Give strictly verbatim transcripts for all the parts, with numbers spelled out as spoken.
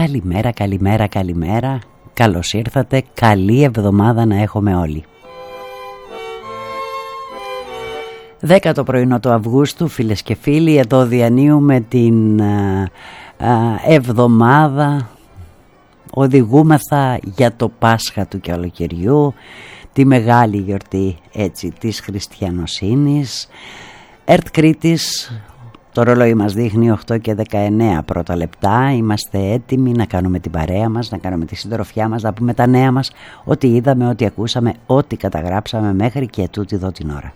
Καλημέρα, καλημέρα, καλημέρα. Καλώς ήρθατε, καλή εβδομάδα να έχουμε όλοι. Δέκα το πρωινό του Αυγούστου, φίλες και φίλοι, εδώ διανύουμε την α, α, εβδομάδα. Οδηγούμεθα για το Πάσχα του καλοκαιριού, τη μεγάλη γιορτή έτσι της χριστιανοσύνης. Ερτ Κρήτης, το ρολόι μας δείχνει οκτώ και δεκαεννέα πρώτα λεπτά. Είμαστε έτοιμοι να κάνουμε την παρέα μας, να κάνουμε τη συντροφιά μας, να πούμε τα νέα μας, ό,τι είδαμε, ό,τι ακούσαμε, ό,τι καταγράψαμε μέχρι και τούτη εδώ την ώρα.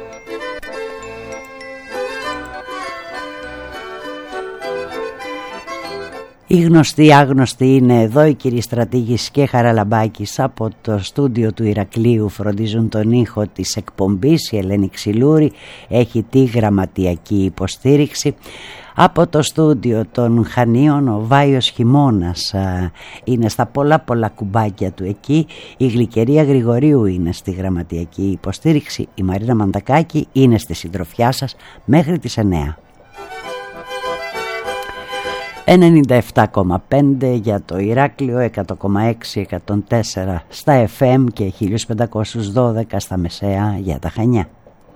Οι γνωστοί άγνωστοι είναι εδώ, οι κύριοι Στρατήγης και Χαραλαμπάκης από το στούντιο του Ηρακλείου φροντίζουν τον ήχο της εκπομπής. Η Ελένη Ξυλούρη έχει τη γραμματιακή υποστήριξη. Από το στούντιο των Χανίων ο Βάιος Χειμώνας α, είναι στα πολλά πολλά κουμπάκια του εκεί. Η Γλυκερία Γρηγορίου είναι στη γραμματιακή υποστήριξη. Η Μαρίνα Μαντακάκη είναι στη συντροφιά σας μέχρι τις εννέα. ενενήντα επτά κόμμα πέντε για το Ηράκλειο, εκατό κόμμα έξι, εκατόν τέσσερα στα εφ εμ και χίλια πεντακόσια δώδεκα στα μεσαία για τα Χανιά.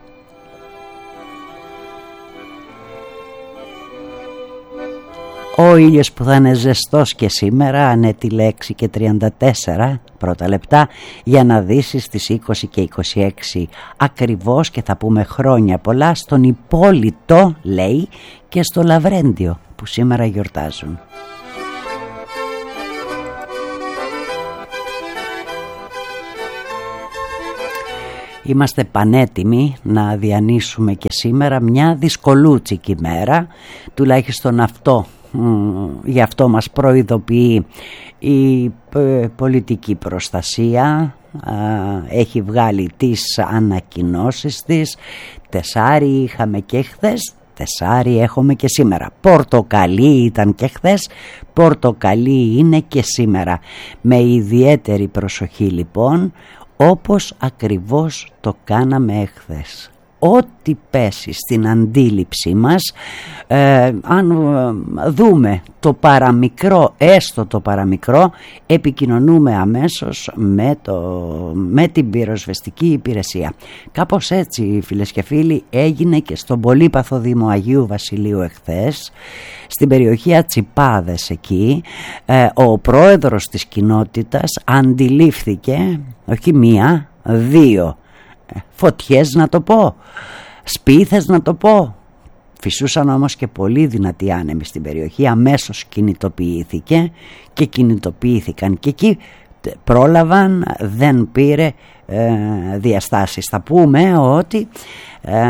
Ο ήλιος που θα είναι ζεστός και σήμερα ανέτειλε έξι και τριάντα τέσσερα πρώτα λεπτά για να δύσει στις είκοσι και είκοσι έξι ακριβώς και θα πούμε χρόνια πολλά στον Υπόλυτο, λέει, και στο Λαβρέντιο που σήμερα γιορτάζουν. Είμαστε πανέτοιμοι να διανύσουμε και σήμερα μια δυσκολούτσικη μέρα, τουλάχιστον αυτό, γι' αυτό μας προειδοποιεί η πολιτική προστασία. Έχει βγάλει τις ανακοινώσεις της. Τεσάρι είχαμε και χθες, τεσάρι έχουμε και σήμερα. Πορτοκαλί ήταν και χθες, πορτοκαλί είναι και σήμερα. Με ιδιαίτερη προσοχή λοιπόν, όπως ακριβώς το κάναμε εχθές. Ό,τι πέσει στην αντίληψή μας, ε, αν δούμε το παραμικρό, έστω το παραμικρό, επικοινωνούμε αμέσως με, το, με την πυροσβεστική υπηρεσία. Κάπως έτσι, φίλες και φίλοι, έγινε και στον πολύπαθο Δήμο Αγίου Βασιλείου εχθές, στην περιοχή Ατσιπάδες εκεί. ε, ο πρόεδρος της κοινότητας αντιλήφθηκε όχι μία, δύο φωτιές να το πω, σπίθες να το πω. Φυσούσαν όμως και πολύ δυνατοί άνεμοι στην περιοχή. Αμέσως κινητοποιήθηκε και κινητοποιήθηκαν και εκεί πρόλαβαν, δεν πήρε ε, διαστάσεις. Θα πούμε ότι ε,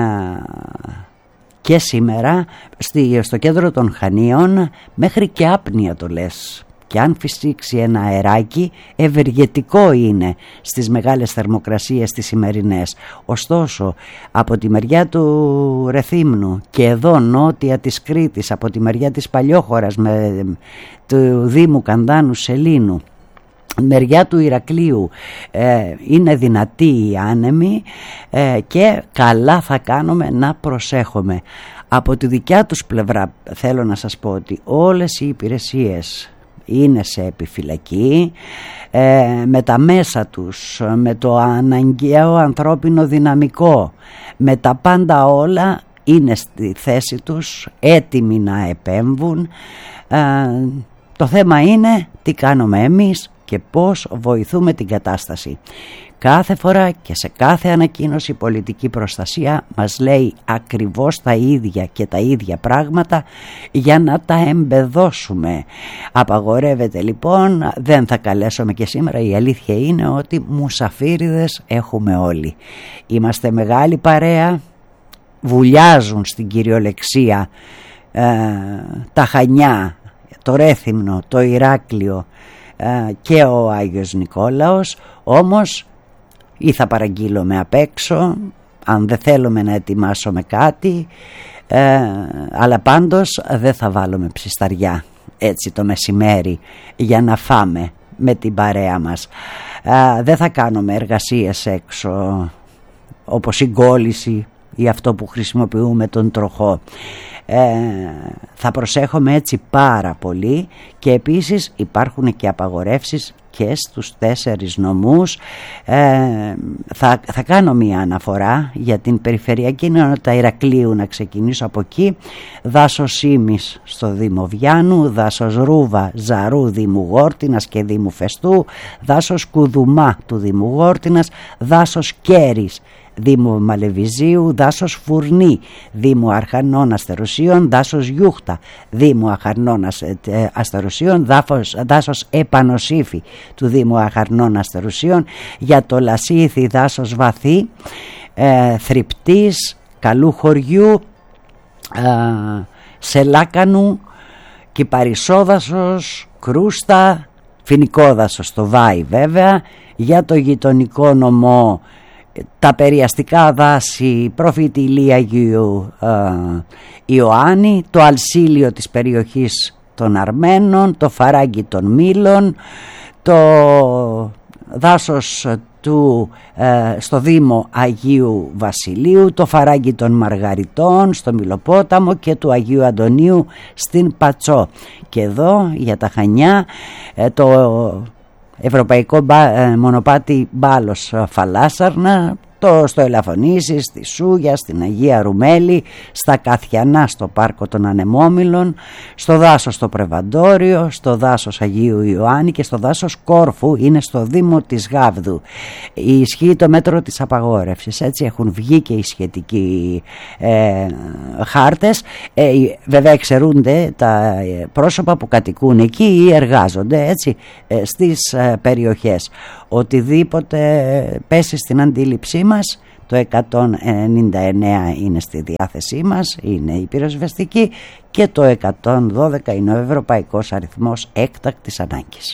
και σήμερα στη, στο κέντρο των Χανίων μέχρι και άπνοια το λες. Και αν φυσήξει ένα αεράκι, ευεργετικό είναι στις μεγάλες θερμοκρασίες τις σημερινές. Ωστόσο, από τη μεριά του Ρεθύμνου και εδώ νότια της Κρήτης, από τη μεριά της Παλιόχωρας, με, του Δήμου Κανδάνου Σελήνου, μεριά του Ηρακλείου, ε, είναι δυνατοί οι άνεμοι ε, και καλά θα κάνουμε να προσέχουμε. Από τη δικιά τους πλευρά θέλω να σας πω ότι όλες οι υπηρεσίες είναι σε επιφυλακή, ε, με τα μέσα τους, με το αναγκαίο ανθρώπινο δυναμικό, με τα πάντα όλα είναι στη θέση τους, έτοιμοι να επέμβουν. Ε, το θέμα είναι τι κάνουμε εμείς και πώς βοηθούμε την κατάσταση. Κάθε φορά και σε κάθε ανακοίνωση η πολιτική προστασία μας λέει ακριβώς τα ίδια και τα ίδια πράγματα για να τα εμπεδώσουμε. Απαγορεύεται λοιπόν, δεν θα καλέσουμε και σήμερα, η αλήθεια είναι ότι μουσαφίριδες έχουμε όλοι. Είμαστε μεγάλη παρέα, βουλιάζουν στην κυριολεξία ε, τα Χανιά, το Ρέθυμνο, το Ηράκλειο ε, και ο Άγιος Νικόλαος, όμως ή θα παραγγείλουμε απ' έξω αν δεν θέλουμε να ετοιμάσουμε κάτι, ε, αλλά πάντως δεν θα βάλουμε ψισταριά έτσι το μεσημέρι για να φάμε με την παρέα μας. Ε, δεν θα κάνουμε εργασίες έξω όπως η γκόληση ή αυτό που χρησιμοποιούμε τον τροχό. ε, θα προσέχουμε έτσι πάρα πολύ. Και επίσης υπάρχουν και απαγορεύσεις και στους τέσσερις νομούς. ε, θα, θα κάνω μία αναφορά για την περιφερειακή ενότητα Ηρακλείου, να ξεκινήσω από εκεί. Δάσος Σίμης στο Δήμο Βιάνου, δάσος Ρούβα Ζαρού Δήμου Γόρτινας και Δήμου Φεστού, δάσος Κουδουμά του Δήμου Γόρτινας, δάσος Κέρης Δήμου Μαλεβιζίου, δάσος Φουρνή Δήμου Αρχανών Αστερουσίων, δάσος Γιούχτα Δήμου Αρχανών Αστερουσίων, δάσος, δάσος Επανοσύφη του Δήμου Αρχανών Αστερουσίων, για το Λασίθι δάσος Βαθύ, ε, Θρυπτής, Καλού Χωριού, ε, Σελάκανου, Κυπαρισόδασος, Κρούστα, Φοινικόδασος στο Βάη βέβαια. Για το γειτονικό νομό τα περιαστικά δάση Προφήτη Ηλία Αγίου ε, Ιωάννη, το αλσίλιο της περιοχής των Αρμένων, το φαράγγι των Μήλων, το δάσος του, ε, στο Δήμο Αγίου Βασιλείου, το φαράγγι των Μαργαριτών στο Μιλοπόταμο και του Αγίου Αντωνίου στην Πατσό. Και εδώ για τα Χανιά ε, το Ευρωπαϊκό Μονοπάτι Μπάλος Φαλάσσαρνα, το στο Ελαφωνήσι, στη Σούγια, στην Αγία Ρουμέλη, στα Καθιανά στο Πάρκο των Ανεμόμυλων, στο δάσος στο Πρεβαντόριο, στο δάσος Αγίου Ιωάννη και στο δάσος Κόρφου, είναι στο Δήμο της Γάβδου. Ισχύει το μέτρο της απαγόρευσης, έτσι έχουν βγει και οι σχετικοί ε, χάρτες. Ε, βέβαια εξαιρούνται τα πρόσωπα που κατοικούν εκεί ή εργάζονται έτσι ε, στις ε, περιοχές. Οτιδήποτε πέσει στην αντίληψή μας, το εκατόν ενενήντα εννέα είναι στη διάθεσή μας, είναι η πυροσβεστική, και το εκατόν δώδεκα είναι ο ευρωπαϊκός αριθμός έκτακτης ανάγκης.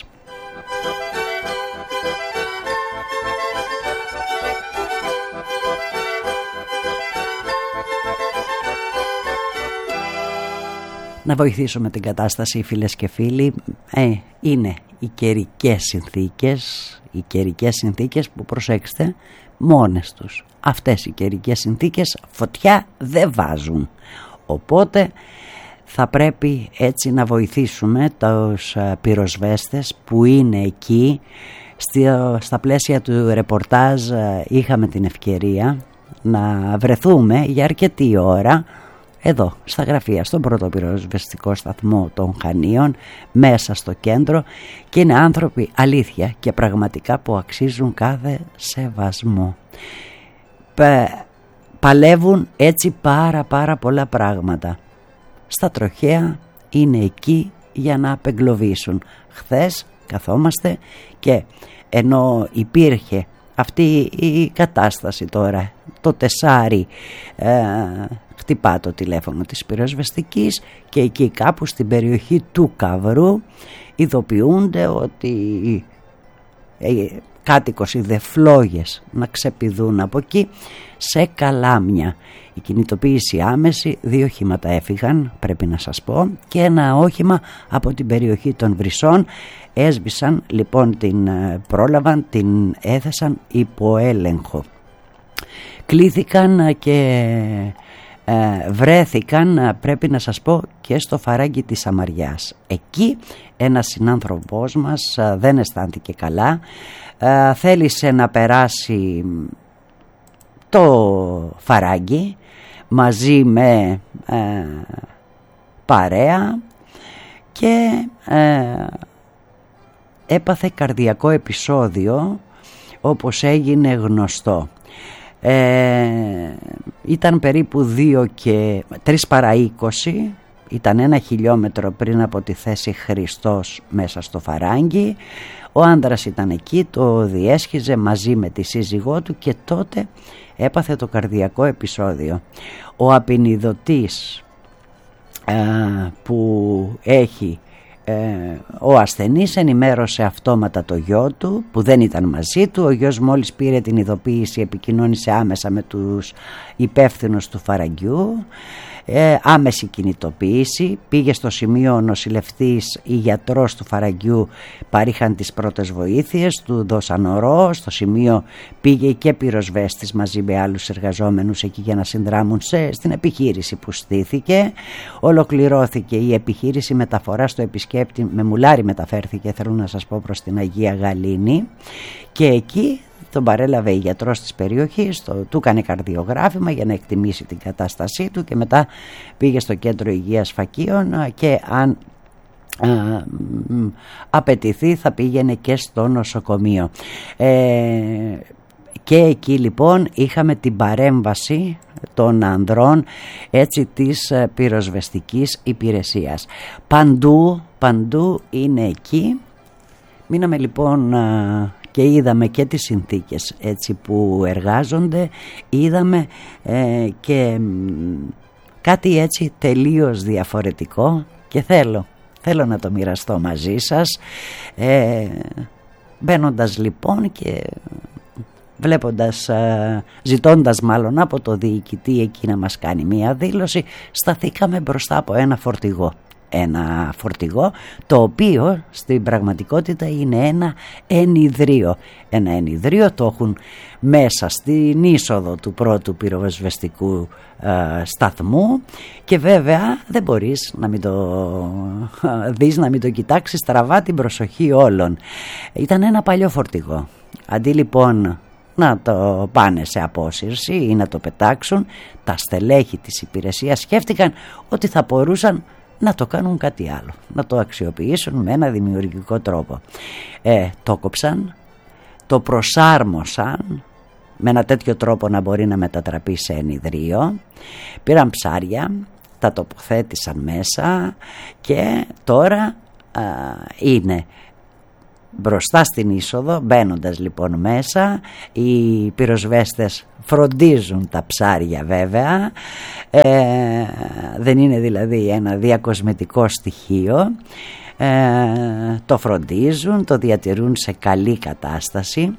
Να βοηθήσουμε την κατάσταση, φίλες και φίλοι. Ε, είναι οι καιρικές συνθήκες, οι καιρικές συνθήκες που, προσέξτε, μόνες τους αυτές οι καιρικές συνθήκες φωτιά δεν βάζουν. Οπότε θα πρέπει έτσι να βοηθήσουμε τους πυροσβέστες που είναι εκεί. Στα πλαίσια του ρεπορτάζ είχαμε την ευκαιρία να βρεθούμε για αρκετή ώρα εδώ στα γραφεία, στον πρώτο πυροσβεστικό σταθμό των Χανίων, μέσα στο κέντρο, και είναι άνθρωποι αλήθεια και πραγματικά που αξίζουν κάθε σεβασμό. Πα, παλεύουν έτσι πάρα πάρα πολλά πράγματα. Στα τροχαία είναι εκεί για να απεγκλωβίσουν. Χθες καθόμαστε και ενώ υπήρχε αυτή η κατάσταση τώρα, το τεσάρι ε, χτυπά το τηλέφωνο της πυροσβεστικής και εκεί κάπου στην περιοχή του Καβρού ειδοποιούνται ότι ε, κάτοικος είδε φλόγες να ξεπηδούν από εκεί σε καλάμια. Η κινητοποίηση άμεση, δύο οχήματα έφυγαν, πρέπει να σας πω, και ένα όχημα από την περιοχή των Βρυσών. Έσβησαν λοιπόν, την πρόλαβαν, την έθεσαν υπό έλεγχο. Κλήθηκαν και ε, βρέθηκαν, πρέπει να σας πω, και στο φαράγγι της Σαμαριάς. Εκεί ένας συνάνθρωπός μας ε, δεν αισθάνθηκε καλά, ε, θέλησε να περάσει το φαράγγι μαζί με ε, παρέα και ε, έπαθε καρδιακό επεισόδιο, όπως έγινε γνωστό. Ε, ήταν περίπου δύο και τρεις παρά είκοσι, ήταν ένα χιλιόμετρο πριν από τη θέση Χριστός μέσα στο φαράγγι. Ο άντρας ήταν εκεί, το διέσχιζε μαζί με τη σύζυγό του και τότε έπαθε το καρδιακό επεισόδιο. Ο απεινιδωτής ε, που έχει ε, ο ασθενής ενημέρωσε αυτόματα το γιο του που δεν ήταν μαζί του. Ο γιος μόλις πήρε την ειδοποίηση επικοινώνησε άμεσα με τους υπεύθυνους του φαραγγιού. ε, άμεση κινητοποίηση, πήγε στο σημείο ο νοσηλευτής ή γιατρός του Φαραγγιού, παρήχαν τις πρώτες βοήθειες, του δώσαν ορό, στο σημείο πήγε και πυροσβέστης μαζί με άλλους εργαζόμενους εκεί για να συνδράμουν σε, στην επιχείρηση που στήθηκε. Ολοκληρώθηκε η επιχείρηση μεταφοράς στο επισκέπτη, με μουλάρι μεταφέρθηκε, θέλω να σας πω, προς την Αγία Γαλήνη, και εκεί τον παρέλαβε η γιατρός της περιοχής, το, του έκανε καρδιογράφημα για να εκτιμήσει την κατάστασή του και μετά πήγε στο κέντρο υγείας Φακίων και αν α, απαιτηθεί θα πήγαινε και στο νοσοκομείο. Ε, και εκεί λοιπόν είχαμε την παρέμβαση των ανδρών, έτσι, της πυροσβεστικής υπηρεσίας. Παντού, παντού είναι εκεί. Μείναμε λοιπόν και είδαμε και τις συνθήκες, έτσι, που εργάζονται, είδαμε ε, και κάτι έτσι τελείως διαφορετικό και θέλω, θέλω να το μοιραστώ μαζί σας, ε, μπαίνοντας λοιπόν και βλέποντας, ζητώντας μάλλον από το διοικητή εκεί να μας κάνει μία δήλωση, σταθήκαμε μπροστά από ένα φορτηγό. Ένα φορτηγό το οποίο στην πραγματικότητα είναι ένα ενιδρίο. Ένα ενιδρίο το έχουν μέσα στην είσοδο του πρώτου πυροσβεστικού ε, σταθμού και βέβαια δεν μπορείς να μην το δεις, να μην το κοιτάξεις, τραβά την προσοχή όλων. Ήταν ένα παλιό φορτηγό. Αντί λοιπόν να το πάνε σε απόσυρση ή να το πετάξουν, τα στελέχη της υπηρεσίας σκέφτηκαν ότι θα μπορούσαν να το κάνουν κάτι άλλο, να το αξιοποιήσουν με ένα δημιουργικό τρόπο. Ε, το κόψαν, το προσάρμοσαν με ένα τέτοιο τρόπο να μπορεί να μετατραπεί σε ενιδρίο, πήραν ψάρια, τα τοποθέτησαν μέσα και τώρα α, είναι μπροστά στην είσοδο. Μπαίνοντας λοιπόν μέσα, οι πυροσβέστες φροντίζουν τα ψάρια βέβαια, ε, δεν είναι δηλαδή ένα διακοσμητικό στοιχείο, ε, το φροντίζουν, το διατηρούν σε καλή κατάσταση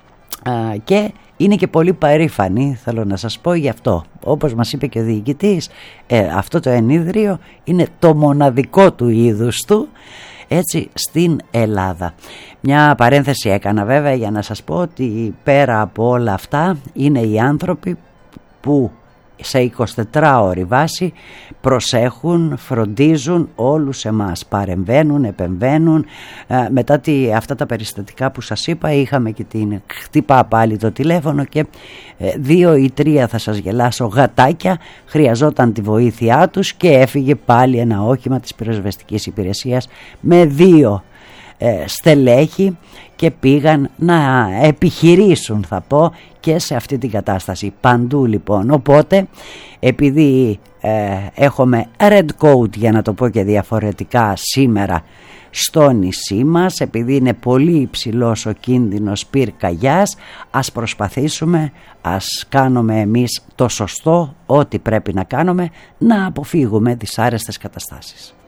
ε, και είναι και πολύ περήφανοι, θέλω να σας πω, γι' αυτό. Όπως μας είπε και ο διοικητής, ε, αυτό το ενίδριο είναι το μοναδικό του είδους του, έτσι, στην Ελλάδα. Μια παρένθεση έκανα βέβαια για να σας πω ότι πέρα από όλα αυτά είναι οι άνθρωποι που σε εικοσιτετράωρη βάση προσέχουν, φροντίζουν όλους εμάς, παρεμβαίνουν, επεμβαίνουν. ε, μετά τη, αυτά τα περιστατικά που σας είπα, είχαμε και την χτυπά πάλι το τηλέφωνο και ε, δύο ή τρία, θα σας γελάσω, γατάκια χρειαζόταν τη βοήθειά τους και έφυγε πάλι ένα όχημα της πυροσβεστικής υπηρεσίας με δύο ε, στελέχη και πήγαν να επιχειρήσουν, θα πω, και σε αυτή την κατάσταση παντού λοιπόν. Οπότε επειδή ε, έχουμε red coat, για να το πω και διαφορετικά, σήμερα στο νησί μας, επειδή είναι πολύ υψηλός ο κίνδυνος πυρκαγιάς, ας προσπαθήσουμε, ας κάνουμε εμείς το σωστό, ό,τι πρέπει να κάνουμε, να αποφύγουμε δυσάρεστες καταστάσεις.